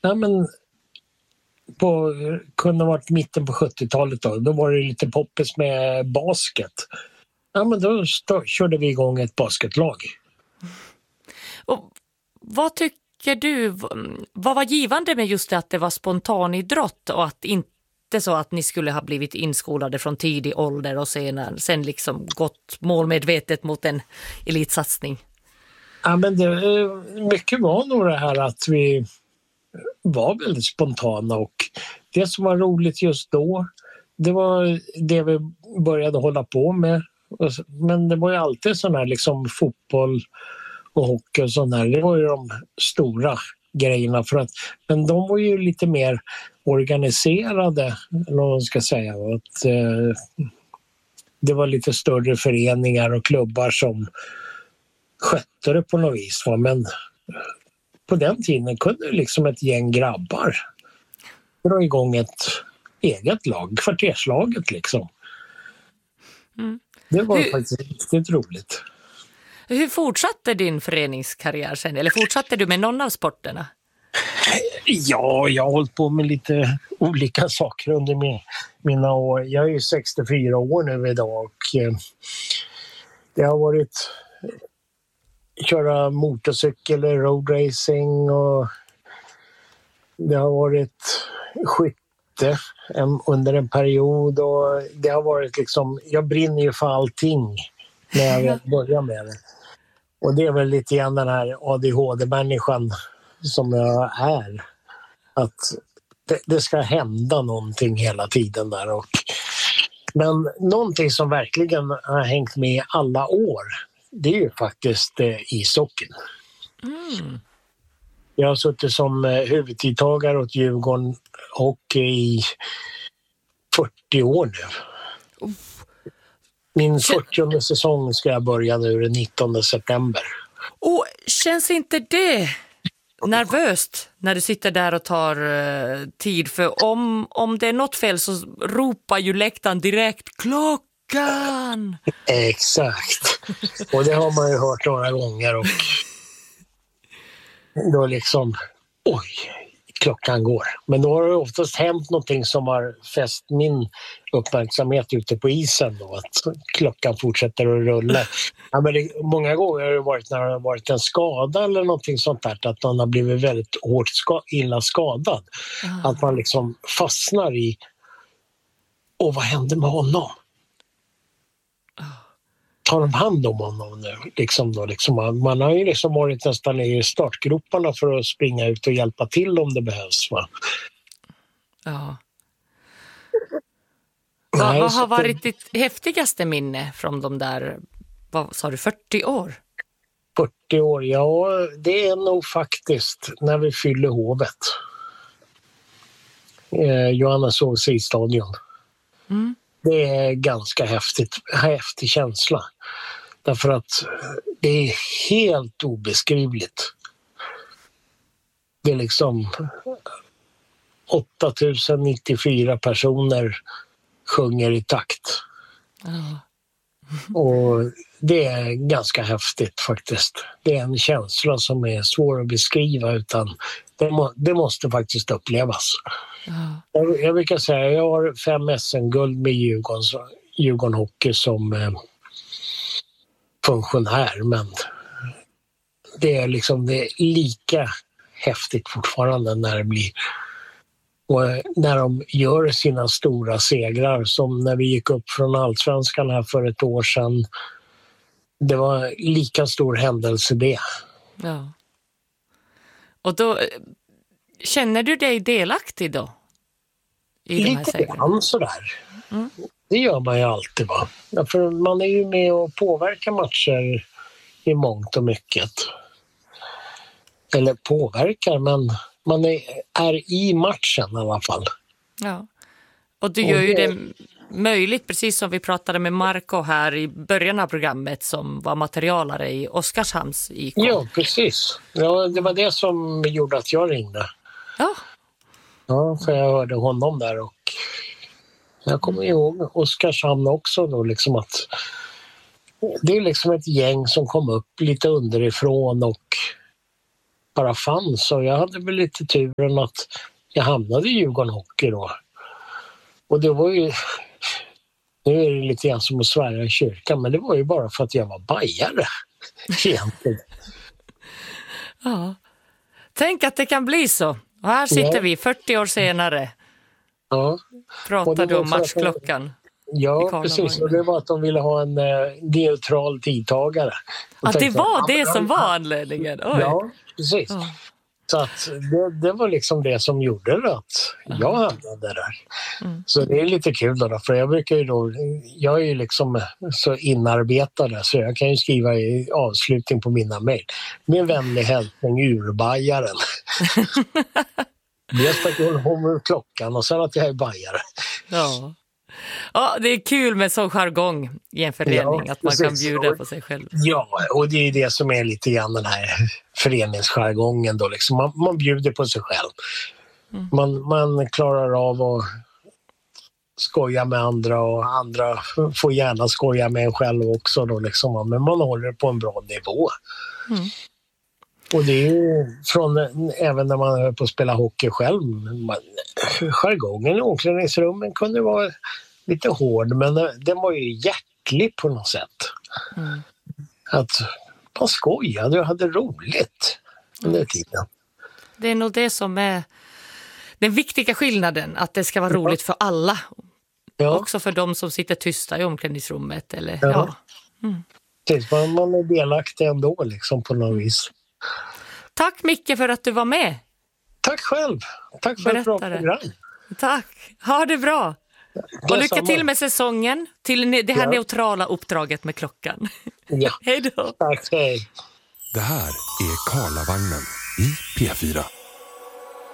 Ja, men kunde ha varit mitten på 70-talet då var det lite poppis med basket. Ja, men då körde vi igång ett basketlag. Och vad tycker du, vad var givande med just det att det var spontanidrott och att inte så att ni skulle ha blivit inskolade från tidig ålder och sen liksom gått målmedvetet mot en elitsatsning? Ja, men mycket var nog det här att vi var väldigt spontana, och det som var roligt just då, det var det vi började hålla på med. Men det var ju alltid sån här liksom fotboll och hockey och sånt där. Det var ju de stora grejerna, men de var ju lite mer organiserade, eller vad man ska säga. Att, det var lite större föreningar och klubbar som skötte det på något vis. Men på den tiden kunde liksom ett gäng grabbar dra igång ett eget lag, kvarterslaget liksom. Mm. Det var faktiskt riktigt roligt. Hur fortsatte din föreningskarriär sen? Eller fortsatte du med någon av sporterna? Ja, jag har hållit på med lite olika saker under mina år. Jag är ju 64 år nu idag, och det har varit köra motorcykel, roadracing, och det har varit skytte under en period, och det har varit liksom, jag brinner ju för allting när jag börjar med det. Och det är väl lite grann den här ADHD-människan som jag är. Att det ska hända någonting hela tiden där. Men någonting som verkligen har hängt med alla år, det är ju faktiskt ishockeyn. Mm. Jag har suttit som huvudtidtagare åt Djurgården Hockey i 40 år nu. Min 40:e säsong ska jag börja nu den 19 september. Och känns inte det nervöst när du sitter där och tar tid? För om det är något fel så ropar ju läktaren direkt klockan. Exakt. Och det har man ju hört några gånger, och då liksom, oj, klockan går. Men då har det oftast hänt någonting som har fäst min uppmärksamhet ute på isen då, att klockan fortsätter att rulla. Ja, men många gånger har det varit när det har varit en skada eller någonting sånt där, att man har blivit väldigt hårt illa skadad. Att man liksom fastnar i, och vad hände med honom? Tar de hand om honom nu? Man har ju liksom varit nästan i startgroparna för att springa ut och hjälpa till om det behövs. Va? Ja. Vad har varit ditt häftigaste minne från de där, vad sa du, 40 år? 40 år, ja, det är nog faktiskt när vi fyller Hovet. Johanneshovs isstadion. Mm. Det är ganska häftig känsla. Därför att det är helt obeskrivligt. Det är liksom 8094 personer sjunger i takt. Och det är ganska häftigt faktiskt. Det är en känsla som är svår att beskriva, utan det måste faktiskt upplevas. Jag brukar säga, jag har 5 SM-guld med Djurgården Hockey som funktionär, men det är lika häftigt fortfarande när det blir, och när de gör sina stora segrar, som när vi gick upp från Allsvenskan här för ett år sedan. Det var lika stor händelse det. Ja. Och då känner du dig delaktig då? I de här lite grann sådär. Mm. Det gör man ju alltid, va? Ja, för man är ju med och påverkar matcher i mångt och mycket. Eller påverkar, men man är i matchen i alla fall. Ja, och du gör ju det möjligt, precis som vi pratade med Marco här i början av programmet, som var materialare i Oskarshamns IK. Ja, precis. Ja, det var det som gjorde att jag ringde. Ja. Ja, för jag hörde honom där, och jag kommer ihåg Oskarshamn också då, liksom att det är liksom ett gäng som kom upp lite underifrån, och bara fanns. Och jag hade väl lite turen att jag hamnade i Djurgården Hockey då. Och det var ju, nu är det lite grann som att svära i kyrkan, men det var ju bara för att jag var bajare egentligen. Ja. Tänk att det kan bli så. Och här sitter vi 40 år senare. Ja. Pratar du om matchklockan? Ja, precis. Och det var att de ville ha en neutral tidtagare. Att det var det som var anledningen? Oj. Ja, precis. Ja. Så att det var liksom det som gjorde det att jag hamnade där. Mm. Så det är lite kul då, för jag brukar ju då, jag är ju liksom så inarbetad så jag kan ju skriva i avslutning på mina mejl. Min vänlig hälsning urbajaren. Dels för att jag håller med klockan och sen att jag är bajare. Ja. Ja, det är kul med sån jargong i en förening, att man kan bjuda på sig själv. Ja, och det är det som är lite grann den här föreningsjargongen då liksom. Man bjuder på sig själv. Man klarar av att skoja med andra och andra får gärna skoja med en själv också då liksom, men man håller på en bra nivå. Mm. Och det är ju från, även när man höll på att spela hockey själv, jargongen i omklädningsrummen kunde vara lite hård, men den var ju hjärtlig på något sätt. Mm. Att man skojade och hade roligt under tiden. Det är nog det som är den viktiga skillnaden, att det ska vara roligt för alla. Ja. Också för de som sitter tysta i omklädningsrummet. Eller, ja. Mm. Precis, man är delaktig ändå liksom, på något vis. Tack Micke för att du var med. Tack själv. Tack för ett bra program. Tack. Ha det bra. Och lycka till med säsongen, till det här neutrala uppdraget med klockan. Ja. Hej då. Tack, hej. Det här är Karlavagnen i P4.